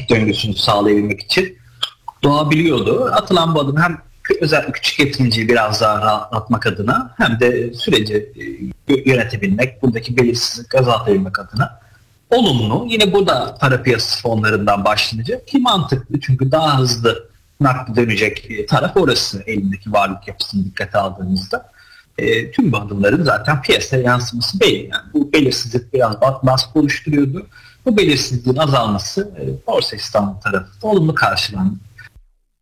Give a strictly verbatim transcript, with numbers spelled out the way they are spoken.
döngüsünü sağlayabilmek için doğabiliyordu. Atılan bu adım hem özellikle küçük yatırımcıyı biraz daha rahatlatmak adına hem de süreci yönetebilmek, buradaki belirsizlik azaltabilmek adına olumlu. Yine bu da para piyasası fonlarından başlanacak ki mantıklı, çünkü daha hızlı nakli dönecek taraf orası, elindeki varlık yapısını dikkate aldığımızda. E, tüm bu adımların zaten piyasaya yansıması belli. Yani bu belirsizlik biraz baskı oluşturuyordu. Bu belirsizliğin azalması e, Borsa İstanbul tarafında olumlu karşılandı.